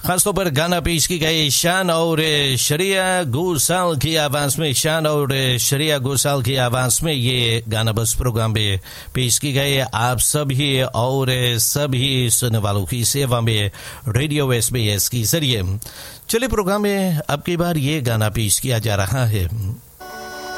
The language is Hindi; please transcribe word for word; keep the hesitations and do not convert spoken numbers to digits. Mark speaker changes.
Speaker 1: खासतौर पर गाना पेश की गई शान और श्रेया घोषाल की आवाज में। शान और श्रेया घोषाल की आवाज में ये गाना बस प्रोग्राम में पेश की गई आप सभी और सभी सुनने वालों की सेवा में रेडियो एसबीएस के जरिए। चलिए प्रोग्राम में अब की बार ये गाना पेश किया जा रहा है।